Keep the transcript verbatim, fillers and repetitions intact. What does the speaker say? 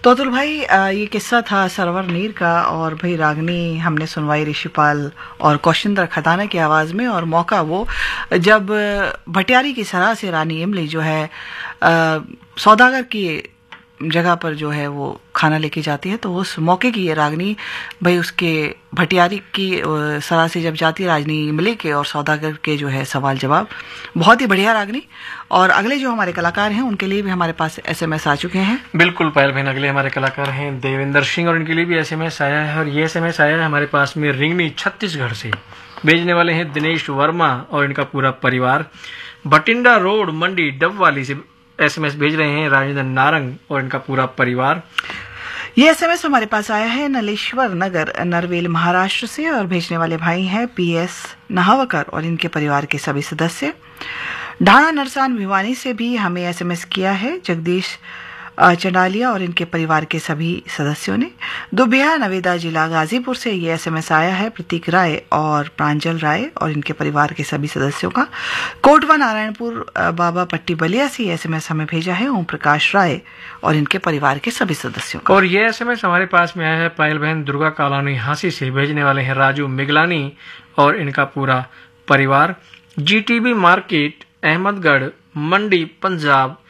तो अतुल भाई, ये किस्सा था सरवर नीर का, और भाई रागनी हमने सुनवाई ऋषिपाल और कौशिंद्र खदाना की आवाज़ में। और मौका वो जब भटियारी की सराह से रानी इमली जो है सौदागर की जगह पर जो है वो खाना लेके जाती है, तो उस मौके की ये रागनी भाई उसके भटियारी की सराह से जब जाती है राजनी इमली के और सौदागर के जो है सवाल जवाब, बहुत ही बढ़िया रागनी। और अगले जो हमारे कलाकार हैं उनके लिए भी हमारे पास एसएमएस आ चुके हैं। बिल्कुल पायल बहन, अगले हमारे कलाकार हैं देवेंद्र सिंह और इनके लिए भी एसएमएस आया है। और ये एसएमएस आया है हमारे पास में रिंगनी छत्तीसगढ़ से। भेजने वाले हैं दिनेश वर्मा और इनका पूरा परिवार। बटिंडा रोड मंडी डबवाली से एसएमएस भेज रहे हैं राजेंद्र नारंग और इनका पूरा परिवार। ये एसएमएस हमारे पास आया है नलेश्वर नगर नरवेल महाराष्ट्र से, और भेजने वाले भाई हैं पीएस नहावकर और इनके परिवार के सभी सदस्य। ढाणा नरसान भिवानी से भी हमें एसएमएस किया है जगदीश चंडालिया और इनके परिवार के सभी सदस्यों ने। दुबिया नवेदा जिला गाजीपुर से ये एसएमएस आया है प्रतीक राय और प्रांजल राय और इनके परिवार के सभी सदस्यों का। कोटवा नारायणपुर बाबा पट्टी बलिया से ये एसएमएस हमें भेजा है ओम प्रकाश राय और इनके परिवार के सभी सदस्यों का। और ये एसएमएस हमारे पास में आया है पायल बहन दुर्गा कॉलोनी हांसी से। भेजने वाले हैं राजू मिगलानी और इनका पूरा परिवार। जीटीबी मार्केट अहमदगढ़ मंडी पंजाब